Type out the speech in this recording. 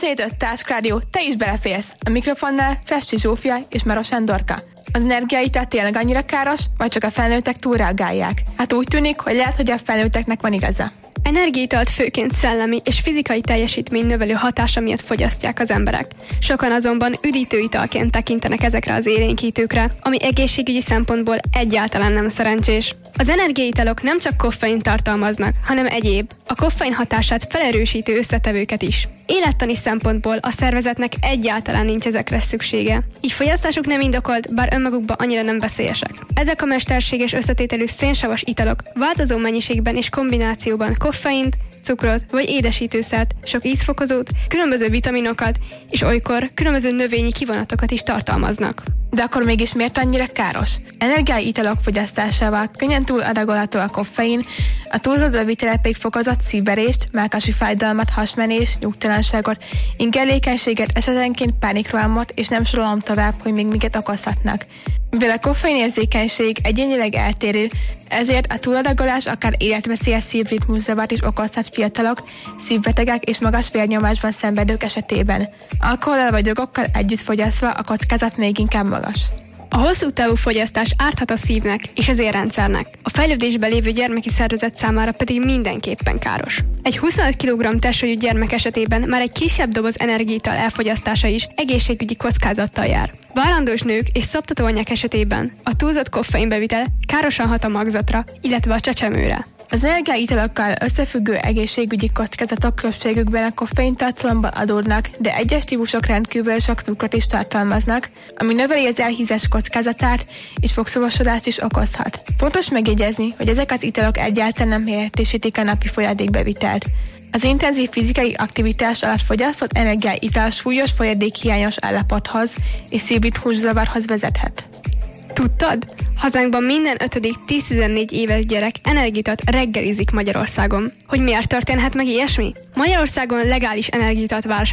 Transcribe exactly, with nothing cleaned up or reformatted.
hét öt Táskrádió, te is beleférsz. A mikrofonnál Festi Zsófia és Maros Andorka. Az energiaital tényleg annyira káros, vagy csak a felnőttek túlreagálják? Hát úgy tűnik, hogy lehet, hogy a felnőtteknek van igaza. Energiaitalt főként szellemi és fizikai teljesítmény növelő hatása miatt fogyasztják az emberek. Sokan azonban üdítőitalként tekintenek ezekre az élénkítőkre, ami egészségügyi szempontból egyáltalán nem szerencsés. Az energiaitalok nem csak koffein tartalmaznak, hanem egyéb, a koffein hatását felerősítő összetevőket is. Élettani szempontból a szervezetnek egyáltalán nincs ezekre szüksége. Így fogyasztásuk nem indokolt, bár önmagukban annyira nem veszélyesek. Ezek a mesterséges összetételű szénsavas italok változó mennyiségben és kombinációban koffeint, cukrot vagy édesítőszert, sok ízfokozót, különböző vitaminokat és olykor különböző növényi kivonatokat is tartalmaznak. De akkor mégis miért annyira káros? Energiai italok fogyasztásával könnyen túladagolható a koffein, a túlzott bevitele pedig fokozott szívverést, mellkasi fájdalmat, hasmenés, nyugtalanságot, ingerlékenységet, esetenként pánikrohamot, és nem sorolom tovább, hogy még miket okozhatnak. Mivel a koffein érzékenység egyénileg eltérő, ezért a túladagolás akár életveszélyes szívritmuszavart is okozhat fiatalok, szívbetegek és magas vérnyomásban szenvedők esetében. Alkohollal vagy drogokkal együtt fogyasztva a kockázat még inkább magas. A hosszú távú fogyasztás árthat a szívnek és az érrendszernek, a fejlődésben lévő gyermeki szervezet számára pedig mindenképpen káros. Egy huszonöt kilogramm testsúlyú gyermek esetében már egy kisebb doboz energiaital elfogyasztása is egészségügyi kockázattal jár. Várandós nők és szoptató anyák esetében a túlzott koffeinbevitel károsan hat a magzatra, illetve a csecsemőre. Az energiaitalokkal összefüggő egészségügyi kockázatok többségükben a koffein tartalomból adódnak, de egyes típusok rendkívül sok cukrot is tartalmaznak, ami növeli az elhízás kockázatát és fogszaposodást is okozhat. Fontos megjegyezni, hogy ezek az italok egyáltalán nem helyettesítik a napi folyadékbevitelt. Az intenzív fizikai aktivitás alatt fogyasztott energiaital súlyos folyadékhiányos állapothoz és szívritmuszavarhoz vezethet. Tudtad? Hazánkban minden ötödik tíz-tizennégy éves gyerek energiaitalt reggelizik Magyarországon. Hogy miért történhet meg ilyesmi? Magyarországon legális energiaitalt vásárolni